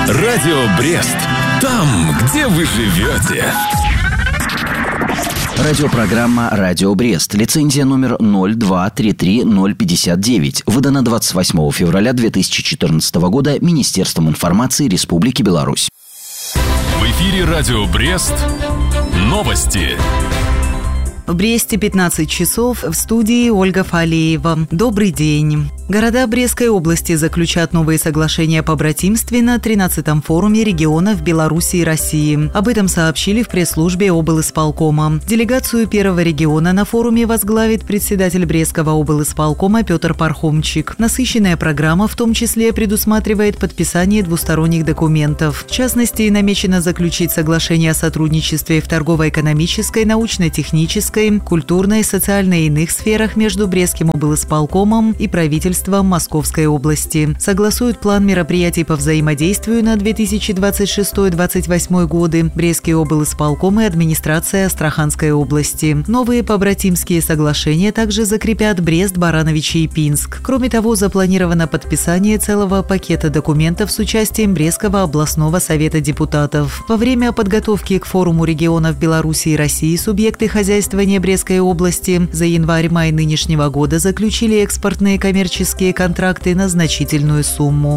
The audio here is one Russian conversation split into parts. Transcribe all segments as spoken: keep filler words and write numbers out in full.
Радио Брест. Там, где вы живете. Радиопрограмма «Радио Брест». Лицензия номер ноль два три три ноль пятьдесят девять. Выдана двадцать восьмого февраля две тысячи четырнадцатого года Министерством информации Республики Беларусь. В эфире «Радио Брест». Новости. В Бресте пятнадцать часов, в студии Ольга Фалеева. Добрый день. Города Брестской области заключат новые соглашения о побратимстве на тринадцатом форуме регионов Беларуси и России. Об этом сообщили в пресс-службе облисполкома. Делегацию первого региона на форуме возглавит председатель Брестского облисполкома Петр Пархомчик. Насыщенная программа в том числе предусматривает подписание двусторонних документов. В частности, намечено заключить соглашение о сотрудничестве в торгово-экономической, научно-технической, культурной, социальной и иных сферах между Брестским облисполкомом и правительством Московской области. Согласуют план мероприятий по взаимодействию на две тысячи двадцать шестой — двадцать восьмой годы Брестский облисполком и администрация Астраханской области. Новые побратимские соглашения также закрепят Брест, Барановичи и Пинск. Кроме того, запланировано подписание целого пакета документов с участием Брестского областного совета депутатов. Во время подготовки к форуму регионов Беларуси и России субъекты хозяйствования Брестской области за январь-май нынешнего года заключили экспортные коммерческие контракты на значительную сумму.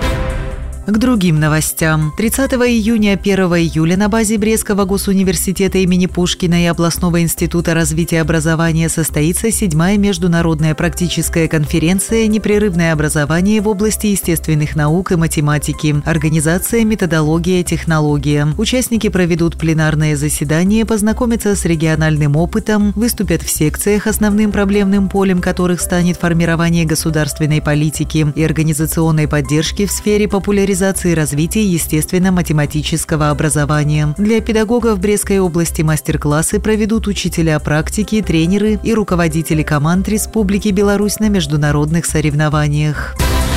К другим новостям. тридцатого июня — первого июля на базе Брестского госуниверситета имени Пушкина и Областного института развития и образования состоится седьмая международная практическая конференция «Непрерывное образование в области естественных наук и математики. Организация, методология, технология». Участники проведут пленарное заседание, познакомятся с региональным опытом, выступят в секциях, основным проблемным полем которых станет формирование государственной политики и организационной поддержки в сфере популяризации и развития естественно-математического образования. Для педагогов Брестской области мастер-классы проведут учителя практики, тренеры и руководители команд Республики Беларусь на международных соревнованиях.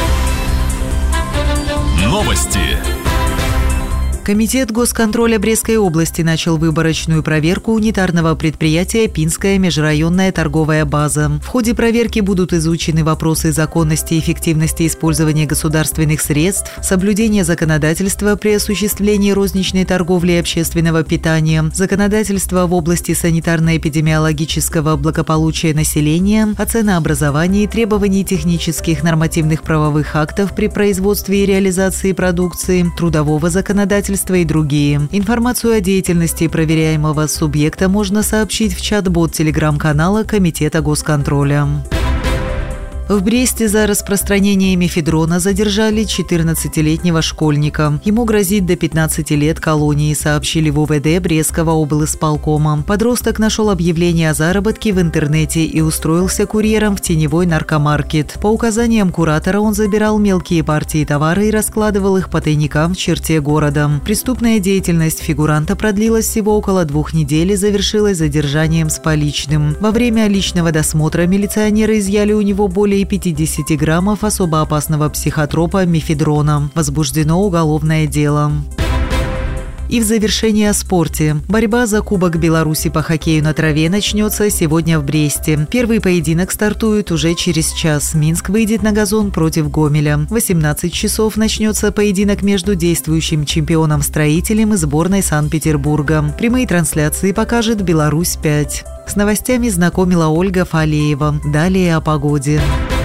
Новости. Комитет госконтроля Брестской области начал выборочную проверку унитарного предприятия «Пинская межрайонная торговая база». В ходе проверки будут изучены вопросы законности и эффективности использования государственных средств, соблюдения законодательства при осуществлении розничной торговли и общественного питания, законодательства в области санитарно-эпидемиологического благополучия населения, ценообразования и требований технических нормативных правовых актов при производстве и реализации продукции, трудового законодательства и другие. Информацию о деятельности проверяемого субъекта можно сообщить в чат-бот телеграм-канала Комитета госконтроля. В Бресте за распространение мефедрона задержали четырнадцатилетнего школьника. Ему грозит до пятнадцати лет колонии, сообщили в УВД Брестского облисполкома. Подросток нашел объявление о заработке в интернете и устроился курьером в теневой наркомаркет. По указаниям куратора он забирал мелкие партии товара и раскладывал их по тайникам в черте города. Преступная деятельность фигуранта продлилась всего около двух недель и завершилась задержанием с поличным. Во время личного досмотра милиционеры изъяли у него более пятьдесят граммов особо опасного психотропа мефедрона. Возбуждено уголовное дело. И в завершение о спорте. Борьба за Кубок Беларуси по хоккею на траве начнется сегодня в Бресте. Первый поединок стартует уже через час. Минск выйдет на газон против Гомеля. В восемнадцать часов начнется поединок между действующим чемпионом-строителем и сборной Санкт-Петербурга. Прямые трансляции покажет Беларусь пять. С новостями знакомила Ольга Фалеева. Далее о погоде.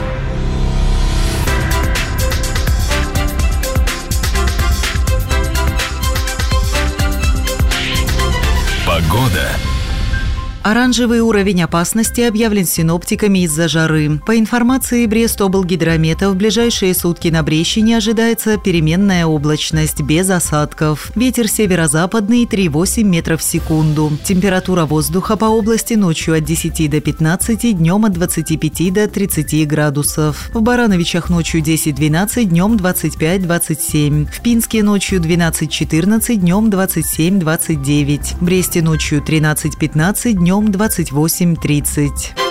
Погода. Оранжевый уровень опасности объявлен синоптиками из-за жары. По информации Брестоблгидромета, в ближайшие сутки на Брещине ожидается переменная облачность без осадков. Ветер северо-западный три целых восемь десятых метров в секунду. Температура воздуха по области ночью от десяти до пятнадцати, днем от двадцати пяти до тридцати градусов. В Барановичах ночью десять-двенадцать, днем двадцать пять - двадцать семь. В Пинске ночью двенадцать-четырнадцать, днем двадцать семь - двадцать девять. В Бресте ночью тринадцать-пятнадцать, днем двадцать восемь - тридцать.